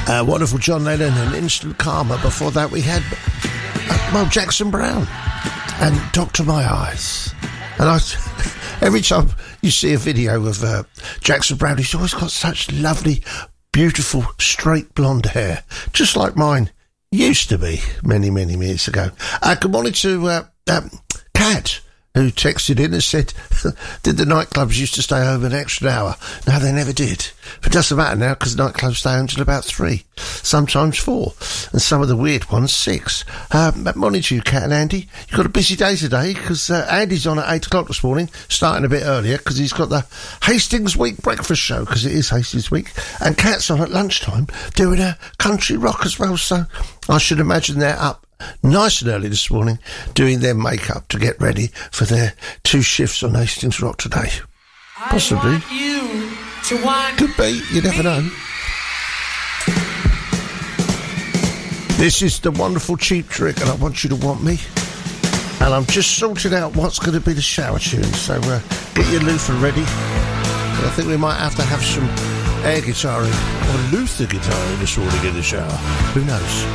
Wonderful John Lennon and Instant Karma. Before that we had Jackson Browne and Doctor My Eyes. And every time you see a video of Jackson Browne, he's always got such lovely, beautiful, straight blonde hair, just like mine used to be many, many years ago. Good morning to Kat, who texted in and said, did the nightclubs used to stay open an extra hour? No, they never did. But it doesn't matter now, because nightclubs stay until about 3, sometimes 4, and some of the weird ones 6. Morning to you, Kat and Andy. You've got a busy day today, because Andy's on at 8 o'clock this morning, starting a bit earlier, because he's got the Hastings Week breakfast show, because it is Hastings Week, and Kat's on at lunchtime doing a country rock as well, so I should imagine they're up nice and early this morning doing their makeup to get ready for their 2 shifts on Hastings Rock today. Possibly. Could be, you never know. This is the wonderful Cheap Trick, and I Want You to Want Me. And I'm just sorting out what's going to be the shower tune, so get your loofah ready. I think we might have to have some air guitaring or Luther guitaring this morning in the shower. Who knows?